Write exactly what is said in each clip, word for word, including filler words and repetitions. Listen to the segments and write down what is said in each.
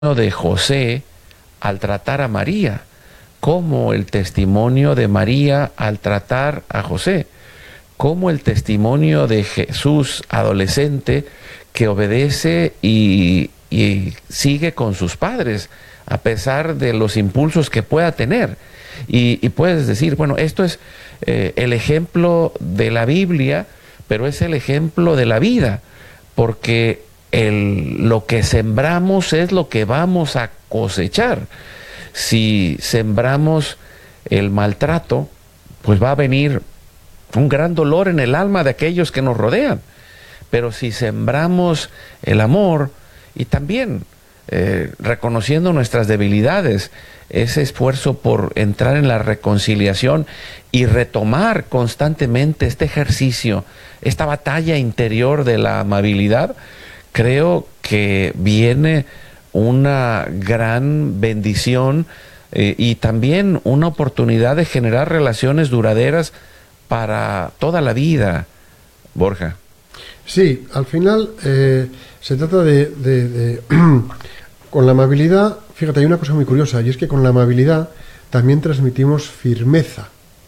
de José al tratar a María, como el testimonio de María al tratar a José, como el testimonio de Jesús adolescente que obedece y, y sigue con sus padres a pesar de los impulsos que pueda tener. Y, y puedes decir, bueno, esto es eh, el ejemplo de la Biblia, pero es el ejemplo de la vida, porque el, lo que sembramos es lo que vamos a cosechar. Si sembramos el maltrato, pues va a venir un gran dolor en el alma de aquellos que nos rodean. Pero si sembramos el amor y también eh, reconociendo nuestras debilidades, ese esfuerzo por entrar en la reconciliación y retomar constantemente este ejercicio, esta batalla interior de la amabilidad, creo que viene una gran bendición eh, y también una oportunidad de generar relaciones duraderas para toda la vida, Borja. Sí, al final eh, se trata de, de, de con la amabilidad, fíjate, hay una cosa muy curiosa, y es que con la amabilidad también transmitimos firmeza.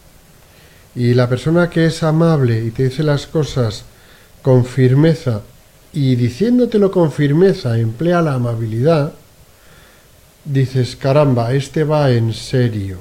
Y la persona que es amable y te dice las cosas con firmeza, y diciéndotelo con firmeza emplea la amabilidad, dices, caramba, este va en serio.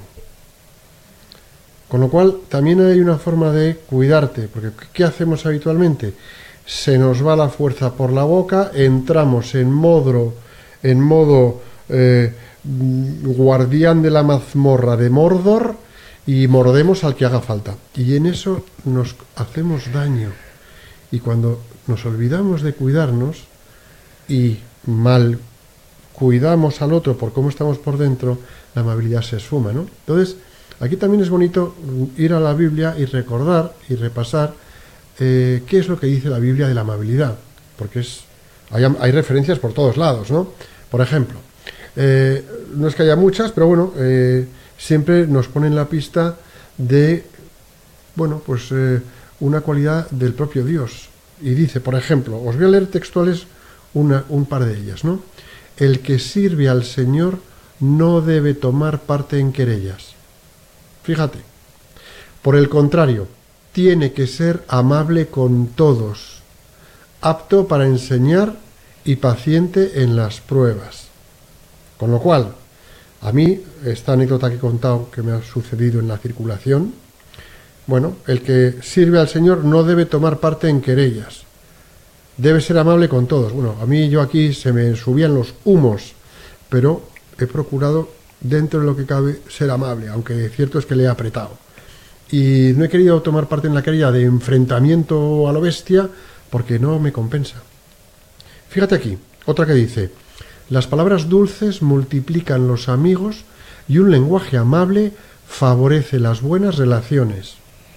Con lo cual también hay una forma de cuidarte, porque ¿qué hacemos habitualmente? Se nos va la fuerza por la boca, entramos en modo, en modo eh, guardián de la mazmorra de Mordor y mordemos al que haga falta. Y en eso nos hacemos daño. Y cuando nos olvidamos de cuidarnos y mal cuidamos al otro por cómo estamos por dentro, la amabilidad se esfuma, ¿no? Entonces, aquí también es bonito ir a la Biblia y recordar y repasar eh, qué es lo que dice la Biblia de la amabilidad, porque es hay, hay referencias por todos lados, ¿no? Por ejemplo, eh, no es que haya muchas, pero bueno, eh, siempre nos ponen la pista de, bueno, pues eh, una cualidad del propio Dios. Y dice, por ejemplo, os voy a leer textuales una, un par de ellas, ¿no? El que sirve al Señor no debe tomar parte en querellas. Fíjate. Por el contrario, tiene que ser amable con todos, apto para enseñar y paciente en las pruebas. Con lo cual, a mí, esta anécdota que he contado que me ha sucedido en la circulación, bueno, el que sirve al Señor no debe tomar parte en querellas. Debe ser amable con todos. Bueno, a mí yo aquí se me subían los humos, pero he procurado, dentro de lo que cabe, ser amable, aunque cierto es que le he apretado. Y no he querido tomar parte en la querella de enfrentamiento a lo bestia, porque no me compensa. Fíjate aquí, otra que dice, las palabras dulces multiplican los amigos y un lenguaje amable favorece las buenas relaciones.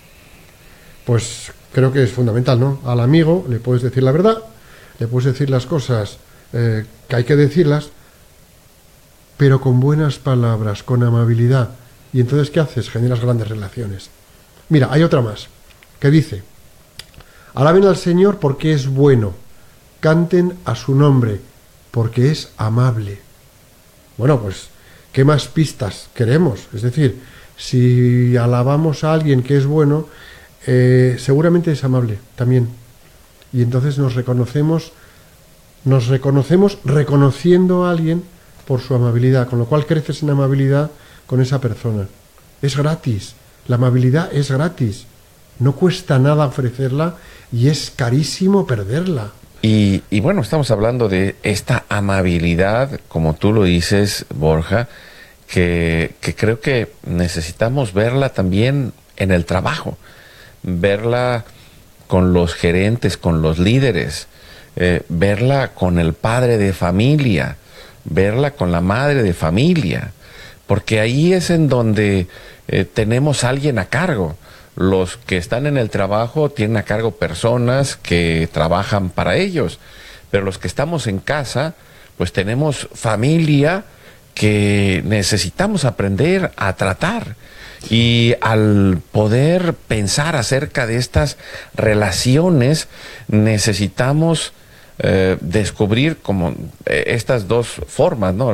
Pues creo que es fundamental, ¿no? Al amigo le puedes decir la verdad, le puedes decir las cosas eh, que hay que decirlas, pero con buenas palabras, con amabilidad. Y entonces, ¿qué haces? Generas grandes relaciones. Mira, hay otra más, que dice, alaben al Señor porque es bueno, canten a su nombre, porque es amable. Bueno, pues, ¿qué más pistas queremos? Es decir, si alabamos a alguien que es bueno, eh, seguramente es amable también. Y entonces nos reconocemos, nos reconocemos reconociendo a alguien por su amabilidad, con lo cual creces en amabilidad con esa persona. Es gratis, la amabilidad es gratis, no cuesta nada ofrecerla y es carísimo perderla. Y, y bueno, estamos hablando de esta amabilidad, como tú lo dices, Borja, que, que creo que necesitamos verla también en el trabajo, verla con los gerentes, con los líderes, eh, verla con el padre de familia, verla con la madre de familia, porque ahí es en donde eh, tenemos a alguien a cargo. Los que están en el trabajo tienen a cargo personas que trabajan para ellos, pero los que estamos en casa, pues tenemos familia que necesitamos aprender a tratar. Y al poder pensar acerca de estas relaciones, necesitamos eh, descubrir como eh, estas dos formas, ¿no?